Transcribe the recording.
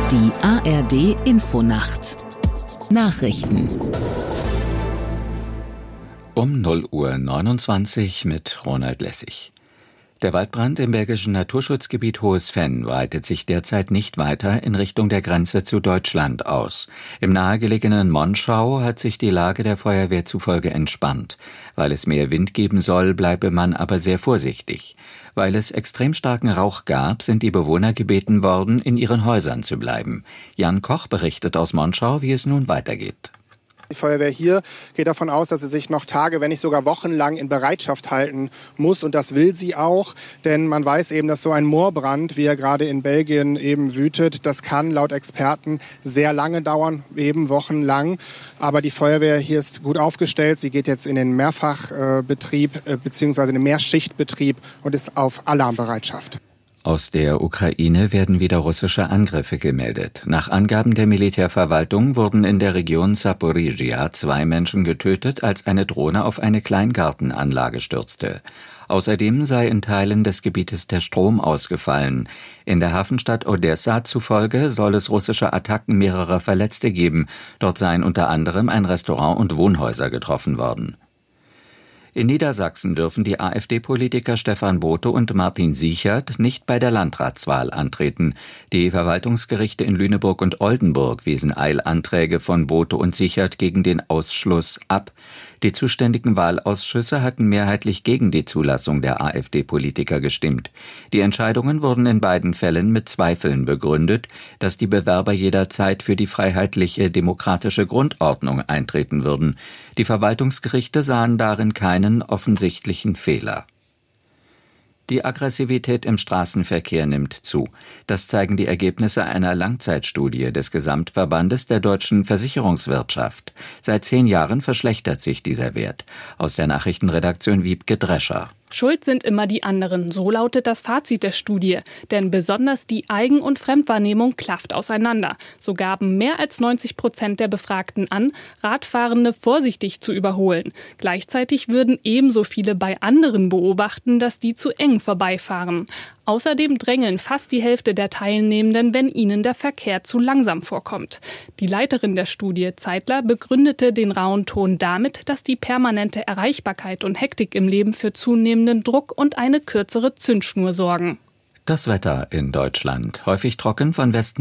Die ARD Infonacht Nachrichten Um 0:29 Uhr mit Ronald Lessig. Der Waldbrand im belgischen Naturschutzgebiet Hohes Venn weitet sich derzeit nicht weiter in Richtung der Grenze zu Deutschland aus. Im nahegelegenen Monschau hat sich die Lage der Feuerwehr zufolge entspannt. Weil es mehr Wind geben soll, bleibe man aber sehr vorsichtig. Weil es extrem starken Rauch gab, sind die Bewohner gebeten worden, in ihren Häusern zu bleiben. Jan Koch berichtet aus Monschau, wie es nun weitergeht. Die Feuerwehr hier geht davon aus, dass sie sich noch Tage, wenn nicht sogar wochenlang in Bereitschaft halten muss. Und das will sie auch, denn man weiß eben, dass so ein Moorbrand, wie er gerade in Belgien eben wütet, das kann laut Experten sehr lange dauern, eben wochenlang. Aber die Feuerwehr hier ist gut aufgestellt. Sie geht jetzt in den Mehrfachbetrieb bzw. in den Mehrschichtbetrieb und ist auf Alarmbereitschaft. Aus der Ukraine werden wieder russische Angriffe gemeldet. Nach Angaben der Militärverwaltung wurden in der Region Saporizhia 2 Menschen getötet, als eine Drohne auf eine Kleingartenanlage stürzte. Außerdem sei in Teilen des Gebietes der Strom ausgefallen. In der Hafenstadt Odessa zufolge soll es russische Attacken mehrerer Verletzte geben. Dort seien unter anderem ein Restaurant und Wohnhäuser getroffen worden. In Niedersachsen dürfen die AfD-Politiker Stefan Bothe und Martin Sichert nicht bei der Landratswahl antreten. Die Verwaltungsgerichte in Lüneburg und Oldenburg wiesen Eilanträge von Bothe und Sichert gegen den Ausschluss ab. Die zuständigen Wahlausschüsse hatten mehrheitlich gegen die Zulassung der AfD-Politiker gestimmt. Die Entscheidungen wurden in beiden Fällen mit Zweifeln begründet, dass die Bewerber jederzeit für die freiheitliche demokratische Grundordnung eintreten würden. Die Verwaltungsgerichte sahen darin keinen offensichtlichen Fehler. Die Aggressivität im Straßenverkehr nimmt zu. Das zeigen die Ergebnisse einer Langzeitstudie des Gesamtverbandes der deutschen Versicherungswirtschaft. Seit 10 Jahren verschlechtert sich dieser Wert. Aus der Nachrichtenredaktion Wiebke Drescher. Schuld sind immer die anderen, so lautet das Fazit der Studie. Denn besonders die Eigen- und Fremdwahrnehmung klafft auseinander. So gaben mehr als 90% der Befragten an, Radfahrende vorsichtig zu überholen. Gleichzeitig würden ebenso viele bei anderen beobachten, dass die zu eng vorbeifahren. Außerdem drängeln fast die Hälfte der Teilnehmenden, wenn ihnen der Verkehr zu langsam vorkommt. Die Leiterin der Studie, Zeitler, begründete den rauen Ton damit, dass die permanente Erreichbarkeit und Hektik im Leben für zunehmenden Druck und eine kürzere Zündschnur sorgen. Das Wetter in Deutschland. Häufig trocken, von Westen